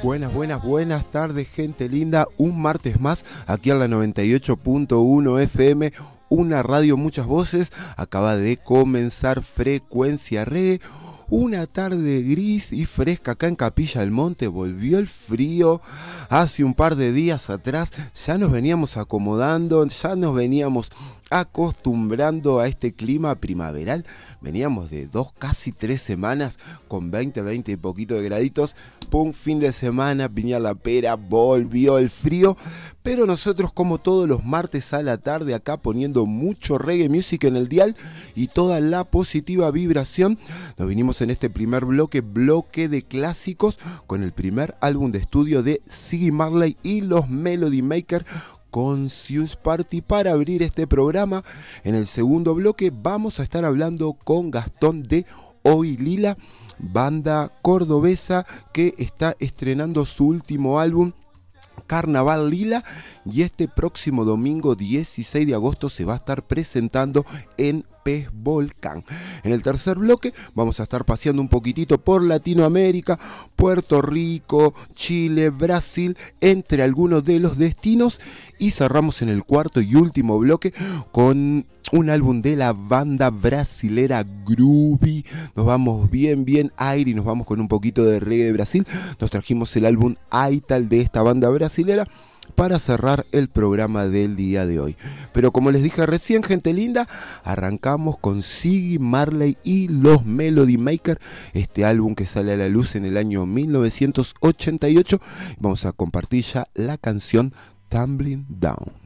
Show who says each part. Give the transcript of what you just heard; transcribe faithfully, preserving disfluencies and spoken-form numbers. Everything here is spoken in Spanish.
Speaker 1: Buenas, buenas, buenas tardes, gente linda. Un martes más, aquí en la noventa y ocho punto uno F M, una radio, muchas voces. Acaba de comenzar Frecuencia Reggae. Una tarde gris y fresca acá en Capilla del Monte. Volvió el frío. Hace un par de días atrás ya nos veníamos acomodando, ya nos veníamos acostumbrando a este clima primaveral. Veníamos de dos, casi tres semanas con veinte, veinte y poquito de graditos. Pum, fin de semana, piña la pera, volvió el frío. Pero nosotros, como todos los martes a la tarde, acá poniendo mucho reggae music en el dial y toda la positiva vibración, nos vinimos en este primer bloque, bloque de clásicos, con el primer álbum de estudio de Ziggy Marley y los Melody Maker, Conscious Party, para abrir este programa. En el segundo bloque vamos a estar hablando con Gastón de Hoy Lila, banda cordobesa que está estrenando su último álbum, Carnaval Lila, y este próximo domingo dieciséis de agosto se va a estar presentando en Pez Volcán. En el tercer bloque vamos a estar paseando un poquitito por Latinoamérica, Puerto Rico, Chile, Brasil, entre algunos de los destinos, y cerramos en el cuarto y último bloque con un álbum de la banda brasilera Groovy. Nos vamos bien, bien aire y nos vamos con un poquito de reggae de Brasil. Nos trajimos el álbum Aital de esta banda brasilera para cerrar el programa del día de hoy. Pero como les dije recién, gente linda, arrancamos con Ziggy Marley y los Melody Maker, este álbum que sale a la luz en el año mil novecientos ochenta y ocho. Vamos a compartir ya la canción Tumbling Down.